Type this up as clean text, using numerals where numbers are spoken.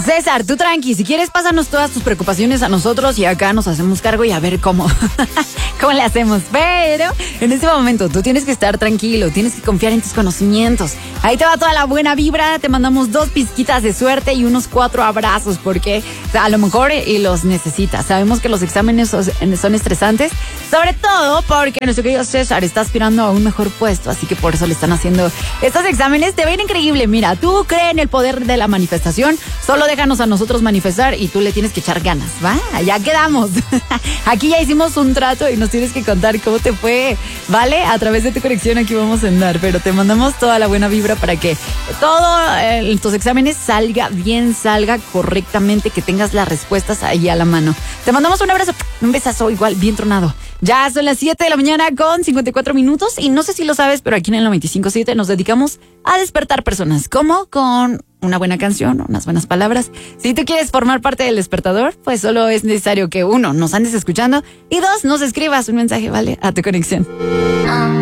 César, tú tranqui, si quieres pásanos todas tus preocupaciones a nosotros y acá nos hacemos cargo y a ver cómo le hacemos. Pero en este momento tú tienes que estar tranquilo, tienes que confiar en tus conocimientos. Ahí te va toda la buena vibra, te mandamos 2 pizquitas de suerte y unos 4 abrazos porque a lo mejor los necesitas. Sabemos que los exámenes son estresantes, sobre todo porque nuestro querido César está aspirando a un mejor puesto, así que por eso le están haciendo estos exámenes. Te ven increíble, mira, tú cree en el poder de la manifestación, solo déjanos a nosotros manifestar y tú le tienes que echar ganas, ¿va? Ya quedamos. Aquí ya hicimos un trato y nos tienes que contar cómo te fue, ¿vale? A través de tu conexión aquí vamos a andar, pero te mandamos toda la buena vibra para que todo tus exámenes salga bien, salga correctamente, que tengas las respuestas ahí a la mano. Te mandamos un abrazo, un besazo igual bien tronado. Ya son las 7 de la mañana con 54 minutos y no sé si lo sabes, pero aquí en el 95.7 nos dedicamos a despertar personas. ¿Cómo? Con una buena canción, unas buenas palabras. Si tú quieres formar parte del despertador, pues solo es necesario que 1, nos andes escuchando y 2, nos escribas un mensaje, ¿vale? A tu conexión.